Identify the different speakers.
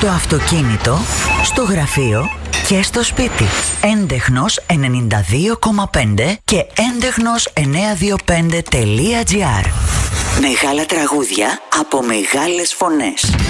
Speaker 1: στο αυτοκίνητο, στο γραφείο και στο σπίτι. Έντεχνος 92,5 και έντεχνος 925.gr. Μεγάλα τραγούδια από μεγάλες φωνές.